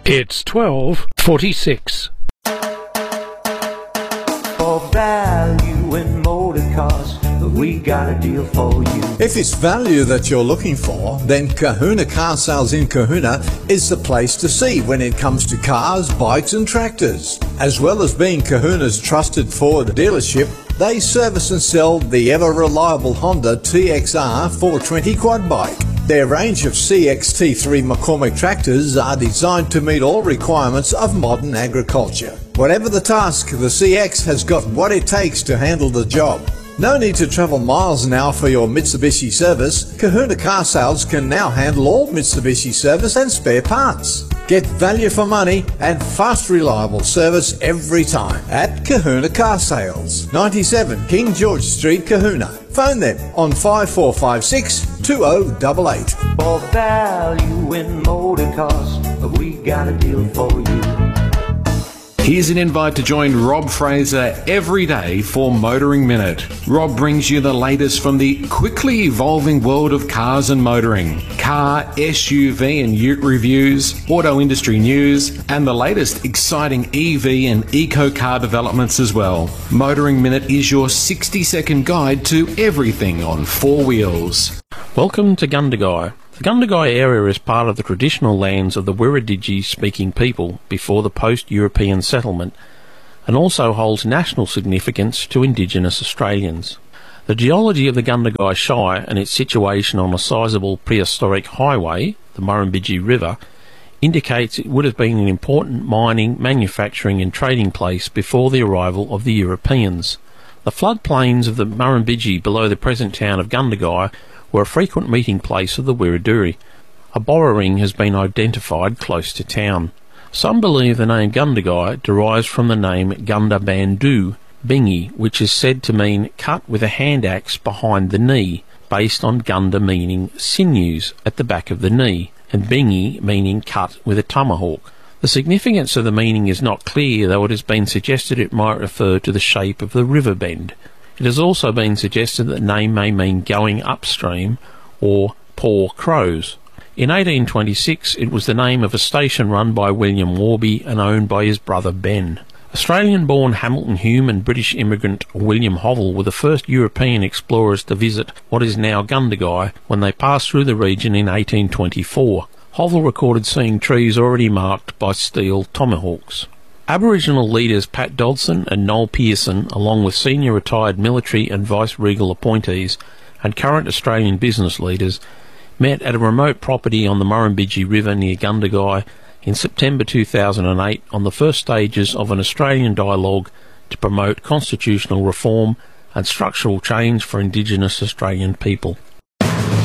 It's 12:46. For value in motor cars, we got a deal for you. If it's value that you're looking for, then Kahuna Car Sales in Kahuna is the place to see when it comes to cars, bikes and tractors. As well as being Kahuna's trusted Ford dealership, they service and sell the ever-reliable Honda TXR 420 quad bike. Their range of CX-T3 McCormick tractors are designed to meet all requirements of modern agriculture. Whatever the task, the CX has got what it takes to handle the job. No need to travel miles now for your Mitsubishi service. Kahuna Car Sales can now handle all Mitsubishi service and spare parts. Get value for money and fast, reliable service every time at Kahuna Car Sales, 97 King George Street, Kahuna. Phone them on 5456 2088. For value in motor cars, we got a deal for you. Here's an invite to join Rob Fraser every day for Motoring Minute. Rob brings you the latest from the quickly evolving world of cars and motoring, car, SUV and ute reviews, auto industry news, and the latest exciting EV and eco car developments as well. Motoring Minute is your 60-second guide to everything on four wheels. Welcome to Gundagai. The Gundagai area is part of the traditional lands of the Wiradjuri-speaking people before the post-European settlement, and also holds national significance to Indigenous Australians. The geology of the Gundagai Shire and its situation on a sizable prehistoric highway, the Murrumbidgee River, indicates it would have been an important mining, manufacturing and trading place before the arrival of the Europeans. The floodplains of the Murrumbidgee below the present town of Gundagai were a frequent meeting place of the Wiradjuri. A borrowing has been identified close to town. Some believe the name Gundagai derives from the name Gunda Bandhu, Bingi, which is said to mean cut with a hand axe behind the knee, based on Gunda meaning sinews at the back of the knee, and Bingi meaning cut with a tomahawk. The significance of the meaning is not clear, though it has been suggested it might refer to the shape of the river bend. It has also been suggested that the name may mean going upstream or poor crows. In 1826 it was the name of a station run by William Warby and owned by his brother Ben. Australian-born Hamilton Hume and British immigrant William Hovell were the first European explorers to visit what is now Gundagai when they passed through the region in 1824. Hovell recorded seeing trees already marked by steel tomahawks. Aboriginal leaders Pat Dodson and Noel Pearson, along with senior retired military and vice-regal appointees and current Australian business leaders, met at a remote property on the Murrumbidgee River near Gundagai in September 2008 on the first stages of an Australian dialogue to promote constitutional reform and structural change for Indigenous Australian people.